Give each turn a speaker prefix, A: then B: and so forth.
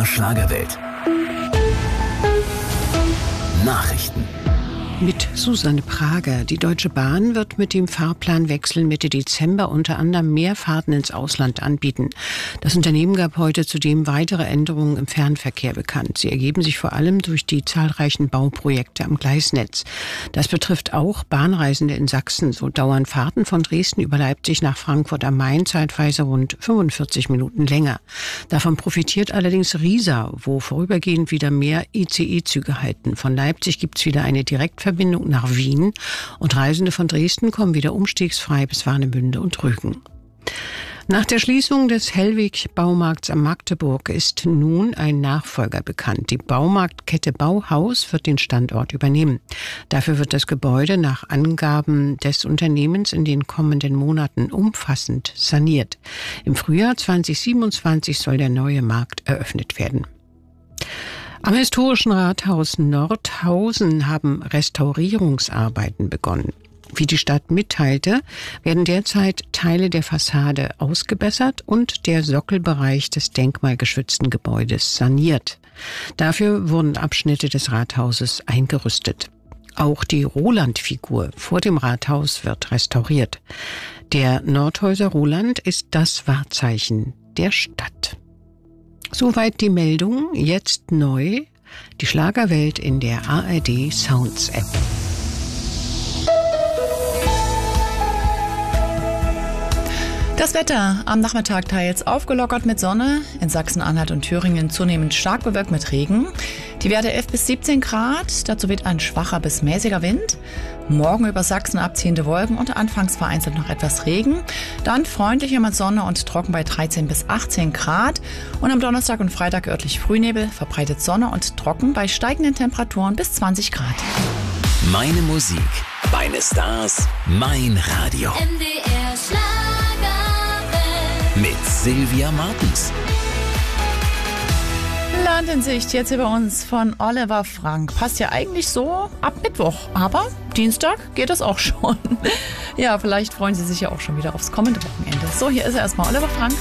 A: Schlagerwelt. Nachrichten.
B: Mit Susanne Prager. Die Deutsche Bahn wird mit dem Fahrplanwechsel Mitte Dezember unter anderem mehr Fahrten ins Ausland anbieten. Das Unternehmen gab heute zudem weitere Änderungen im Fernverkehr bekannt. Sie ergeben sich vor allem durch die zahlreichen Bauprojekte am Gleisnetz. Das betrifft auch Bahnreisende in Sachsen. So dauern Fahrten von Dresden über Leipzig nach Frankfurt am Main zeitweise rund 45 Minuten länger. Davon profitiert allerdings Riesa, wo vorübergehend wieder mehr ICE-Züge halten. Von Leipzig gibt es wieder eine Direktverbindung nach Wien und Reisende von Dresden kommen wieder umstiegsfrei bis Warnemünde und Rügen. Nach der Schließung des Hellwig-Baumarkts am Magdeburg ist nun ein Nachfolger bekannt. Die Baumarktkette Bauhaus wird den Standort übernehmen. Dafür wird das Gebäude nach Angaben des Unternehmens in den kommenden Monaten umfassend saniert. Im Frühjahr 2027 soll der neue Markt eröffnet werden. Am historischen Rathaus Nordhausen haben Restaurierungsarbeiten begonnen. Wie die Stadt mitteilte, werden derzeit Teile der Fassade ausgebessert und der Sockelbereich des denkmalgeschützten Gebäudes saniert. Dafür wurden Abschnitte des Rathauses eingerüstet. Auch die Roland-Figur vor dem Rathaus wird restauriert. Der Nordhäuser Roland ist das Wahrzeichen der Stadt. Soweit die Meldung, jetzt neu, die Schlagerwelt in der ARD Sounds App.
C: Das Wetter am Nachmittag teils aufgelockert mit Sonne, in Sachsen-Anhalt und Thüringen zunehmend stark bewölkt mit Regen. Die Werte 11 bis 17 Grad, dazu weht ein schwacher bis mäßiger Wind. Morgen über Sachsen abziehende Wolken und anfangs vereinzelt noch etwas Regen. Dann freundlicher mit Sonne und trocken bei 13 bis 18 Grad. Und am Donnerstag und Freitag örtlich Frühnebel, verbreitet Sonne und trocken bei steigenden Temperaturen bis 20 Grad.
A: Meine Musik, meine Stars, mein Radio.
D: MDR Schlagerwelt.
A: Mit Sylvia Martens.
C: Land in Sicht, jetzt hier bei uns von Oliver Frank. Passt ja eigentlich so ab Mittwoch, aber Dienstag geht es auch schon. Ja, vielleicht freuen Sie sich ja auch schon wieder aufs kommende Wochenende. So, hier ist er erstmal, Oliver Frank.